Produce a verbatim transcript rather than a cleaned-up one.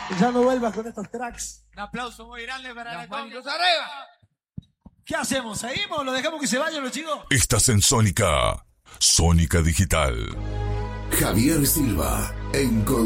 Ya no vuelvas con estos tracks. Un aplauso muy grande para Las la manitos arriba. ¿Qué hacemos? ¿Seguimos? ¿Lo dejamos que se vayan los chicos? Estás en Sónica. Sónica Digital. Javier Silva en